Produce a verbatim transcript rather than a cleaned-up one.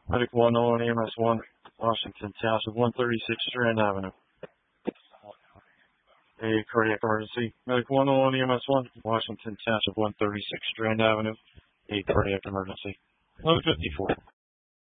Medical one oh one E M S one, Washington Township, one thirty-six Strand Avenue. A cardiac emergency. Medical one oh one E M S one, Washington Township, one thirty-six Strand Avenue. A cardiac emergency. eleven fifty-four.